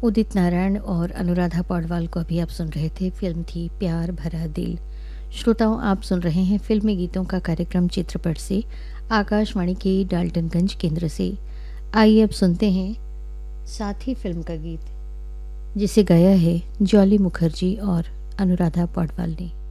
उदित नारायण और अनुराधा पौडवाल को अभी आप सुन रहे थे। फिल्म थी प्यार भरा दिल। श्रोताओं, आप सुन रहे हैं फिल्मी गीतों का कार्यक्रम चित्रपट से, आकाशवाणी के डाल्टनगंज केंद्र से। आइए अब सुनते हैं साथी फिल्म का गीत, जिसे गाया है जॉली मुखर्जी और अनुराधा पौडवाल ने।